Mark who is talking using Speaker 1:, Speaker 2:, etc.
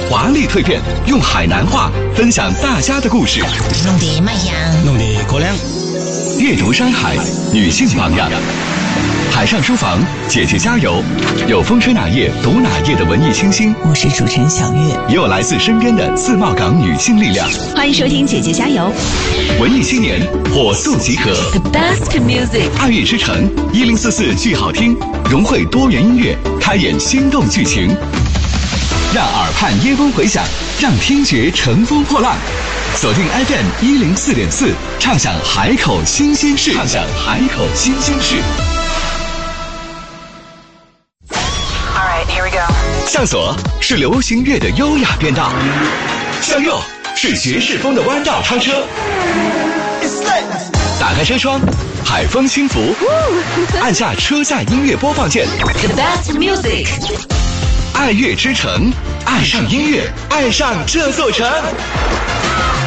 Speaker 1: 华丽蜕变，用海南话分享大家的故事。
Speaker 2: 弄得卖香，
Speaker 3: 弄得过凉。
Speaker 1: 阅读山海，女性榜样。海上书房，姐姐加油！有风吹哪页读哪页的文艺清新，
Speaker 2: 我是主持人小月，
Speaker 1: 也有来自身边的自贸港女性力量。
Speaker 4: 欢迎收听姐姐加油！
Speaker 1: 文艺青年火速集合
Speaker 4: The best music，
Speaker 1: 爱乐之城1044剧好听，融汇多元音乐，开演心动剧情，让耳畔耶风回响，让听觉乘风破浪。锁定 FM 104.4，畅享海口新鲜事，畅享海口新鲜事。向左是流行乐的优雅变道，向右是爵士风的弯道超车。打开车窗，海风轻拂，按下车载音乐播放键。
Speaker 4: The best music，
Speaker 1: 爱乐之城，爱上音乐，爱上这座城。